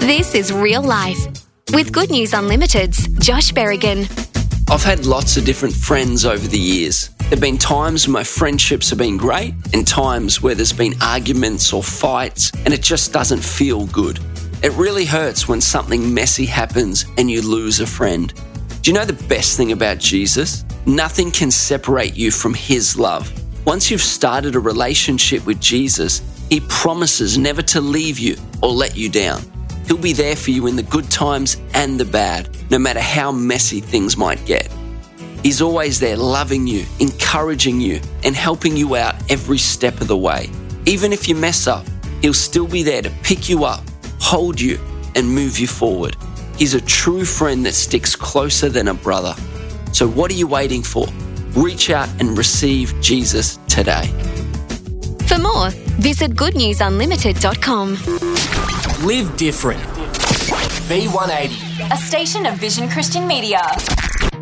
This is Real Life with Good News Unlimited's Josh Berrigan. I've had lots of different friends over the years. There have been times when my friendships have been great and times where there's been arguments or fights and it just doesn't feel good. It really hurts when something messy happens and you lose a friend. Do you know the best thing about Jesus? Nothing can separate you from His love. Once you've started a relationship with Jesus, He promises never to leave you or let you down. He'll be there for you in the good times and the bad, no matter how messy things might get. He's always there loving you, encouraging you, and helping you out every step of the way. Even if you mess up, He'll still be there to pick you up, hold you, and move you forward. He's a true friend that sticks closer than a brother. So what are you waiting for? Reach out and receive Jesus today. For more, visit goodnewsunlimited.com. Live different. V180. A station of Vision Christian Media.